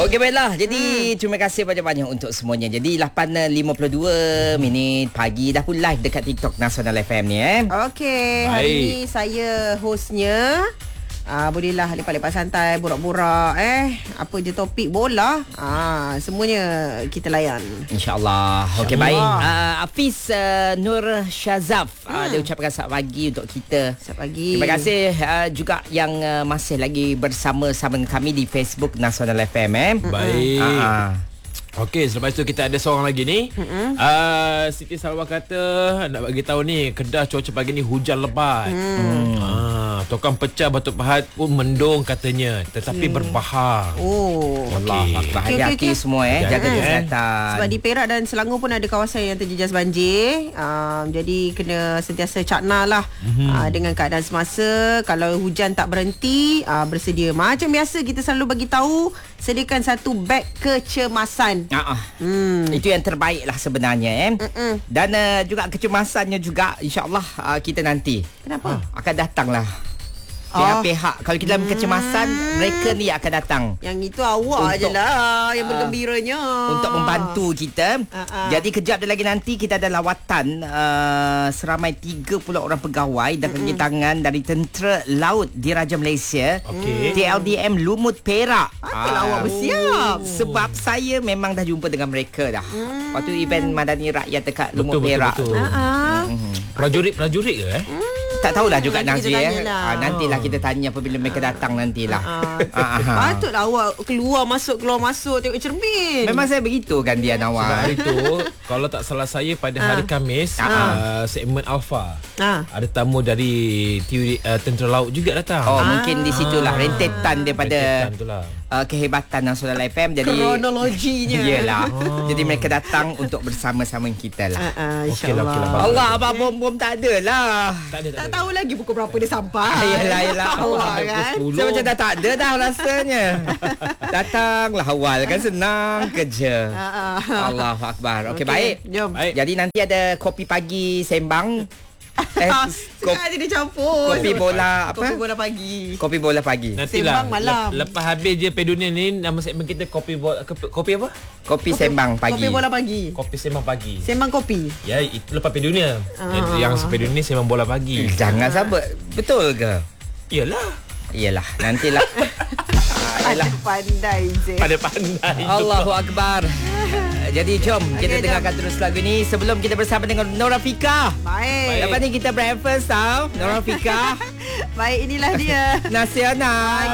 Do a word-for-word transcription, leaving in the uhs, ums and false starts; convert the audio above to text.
Okey, baiklah. Jadi hmm. terima kasih banyak-banyak untuk semuanya. Jadi lapan lima puluh dua minit pagi dah pun live dekat TikTok Nasional F M ni eh. Okey, hari ni saya hostnya. Ah, bolehlah lepak-lepak santai, borak-borak eh. Apa je topik bola. Ah, semuanya kita layan. InsyaAllah. Okey, baik. Uh, Hafiz uh, Nur Shazaf hmm. uh, dia ucapkan selamat pagi untuk kita. Selamat pagi. Terima kasih uh, juga yang uh, masih lagi bersama-sama kami di Facebook Nasional F M eh. Baik. Uh-huh. Okey, selepas itu kita ada seorang lagi ni. Mm-hmm. Uh, Siti Salwa kata nak bagi tahu ni Kedah cuaca pagi ni hujan lebat. Mm. Ah, tokang pecah Batu Pahat pun mendung katanya, tetapi okay. berbahar. Oh, Allah okay. Hati-hati okay, okay. semua eh, jaga hmm. kesihatan. Sebab di Perak dan Selangor pun ada kawasan yang terjejas banjir. Um, jadi kena sentiasa cakna lah mm-hmm. uh, dengan keadaan semasa. Kalau hujan tak berhenti, uh, bersedia. Macam biasa kita selalu bagi tahu, sediakan satu beg kecemasan. Uh-uh. Hmm. Itu yang terbaik lah sebenarnya eh. Mm-mm. Dan uh, juga kecemasannya juga InsyaAllah uh, kita nanti Kenapa? Uh, akan datang lah pihak-pihak. Kalau kita dalam kecemasan, hmm. mereka ni akan datang. Yang itu awak je lah yang bergembiranya untuk membantu kita. uh-uh. Jadi kejap dia lagi nanti kita ada lawatan uh, seramai tiga puluh orang pegawai dan penyertangan dari Tentera Laut Diraja Malaysia, okay. T L D M Lumut Perak. Patutlah uh, awak bersiap. Sebab saya memang dah jumpa dengan mereka dah. hmm. Waktu event Madani Rakyat dekat betul, Lumut betul, Perak. betul, betul. Uh-uh. hmm. Prajurit-prajurit ke eh? Hmm. Tak tahulah juga nanti Nazir eh. lah. Ha, nantilah kita tanya apabila mereka datang nantilah. Uh, Patutlah awak keluar masuk keluar masuk tengok cermin. Memang saya begitu kan dia Nawar. Sebab hari tu kalau tak salah saya pada hari Khamis uh. Uh, segmen Alpha uh. ada tamu dari T V, uh, Tentera Laut juga datang. Oh, uh. mungkin di situlah rentetan daripada rentetan Uh, kehebatan Nasional F M. Jadi kronologinya. Iyalah. Oh. Jadi mereka datang untuk bersama-sama kita lah. Uh, uh, InsyaAllah. Okay, okay, Allah, abang bom-bom tak ada lah. Tak ada. Tak, tak tahu lagi pukul berapa dia sampai. Iyalah, iyalah. Awak kan. Saya macam dah tak ada dah rasanya. Datanglah awal kan, senang kerja. Uh, uh. Allahu Akbar. Okey, okay, baik. Jom. Baik. Jadi nanti ada kopi pagi sembang. Eh, sekarang dia campur. Kopi bola apa? Kopi bola pagi. Kopi bola pagi. Nantilah, sembang malam. Lep, lepas habis je Pedunia ni, nama segmen kita kopi bola, kopi apa? Kopi, kopi sembang pagi. Kopi bola pagi. Kopi sembang pagi. Sembang kopi. Ya, itu lepas Pedunia. Ah. Yang Pedunia sembang bola pagi. Jangan sabar. Betul ke? Iyalah. Iyalah, nantilah. Pandai je. Pandai-pandai. Allahu Akbar. Jadi jom kita okay, dengarkan jom. terus lagu ni sebelum kita bersama dengan Nora Fika. Baik. Lepas ni kita breakfast tau, Nora Fika. Baik, inilah dia Nasional.